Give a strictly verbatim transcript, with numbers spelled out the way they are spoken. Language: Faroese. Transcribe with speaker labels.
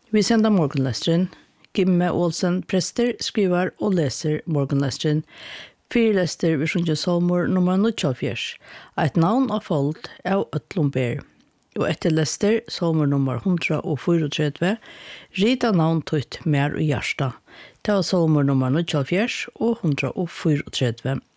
Speaker 1: Vi sender morgenlesteren. Gimme Olsen prester skriver og leser morgenlesteren. Fyrlester vi sjunger salmer nummer nittiofjørs. Et navn av folk av Øtlomber. Og etter lester salmer nummer hundra og fyrtretve. Rita navn tøyt mer i hjärsta. Det var salmer nummer nittiofjørs og hundra og fyrtretve.